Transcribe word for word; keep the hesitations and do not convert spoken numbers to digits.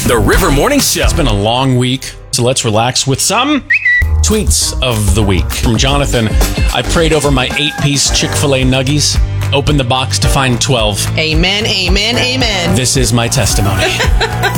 The River Morning Show. It's been a long week, so let's relax with some tweets of the week. From Jonathan, I prayed over my eight-piece Chick-fil-A Nuggies, opened the box to find twelve. Amen, amen, amen. This is my testimony.